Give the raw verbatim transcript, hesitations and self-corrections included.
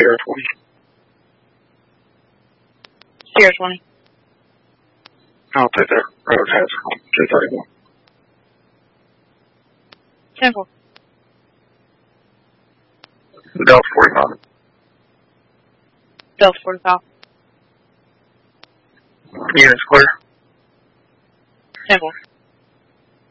Sierra twenty. Sierra twenty. I'll take that. Road has two thirty-one. ten four. Delta forty-five. Delta forty-five. Units clear. ten four.